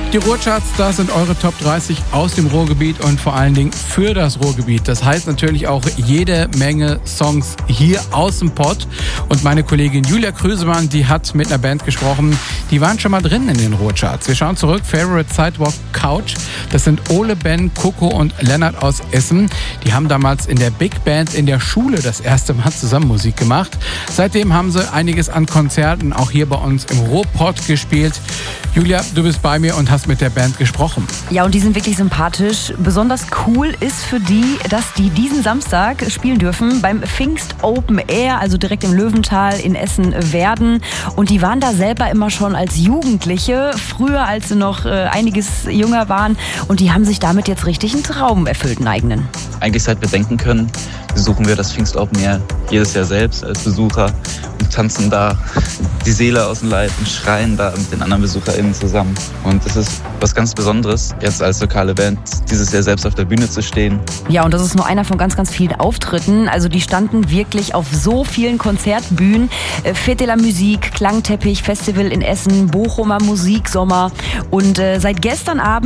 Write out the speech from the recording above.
Die Ruhrcharts, das sind eure Top 30 aus dem Ruhrgebiet und vor allen Dingen für das Ruhrgebiet. Das heißt natürlich auch jede Menge Songs hier aus dem Pott. Und meine Kollegin Julia Krüsemann, die hat mit einer Band gesprochen, die waren schon mal drin in den Ruhrcharts. Wir schauen zurück, Favorite Sidewalk Couch. Das sind Ole, Ben, Coco und Lennart aus Essen. Die haben damals in der Big Band in der Schule das erste Mal zusammen Musik gemacht. Seitdem haben sie einiges an Konzerten auch hier bei uns im Ruhrpott gespielt. Julia, du bist bei mir und hast mit der Band gesprochen. Ja, und die sind wirklich sympathisch. Besonders cool ist für die, dass die diesen Samstag spielen dürfen beim Pfingst Open Air, also direkt im Löwental in Essen-Werden. Und die waren da selber immer schon als Jugendliche, früher als sie noch einiges jünger waren. Und die haben sich damit jetzt richtig einen Traum erfüllt, einen eigenen. Eigentlich seit wir denken können, besuchen wir das Pfingst Open Air jedes Jahr selbst als Besucher und tanzen da die Seele aus dem Leib und schreien da mit den anderen BesucherInnen zusammen. Und es ist was ganz Besonderes, jetzt als lokale Band dieses Jahr selbst auf der Bühne zu stehen. Ja, und das ist nur einer von ganz, ganz vielen Auftritten. Also die standen wirklich auf so vielen Konzertbühnen. Fête de la Musique, Klangteppich, Festival in Essen, Bochumer Musiksommer. Und seit gestern Abend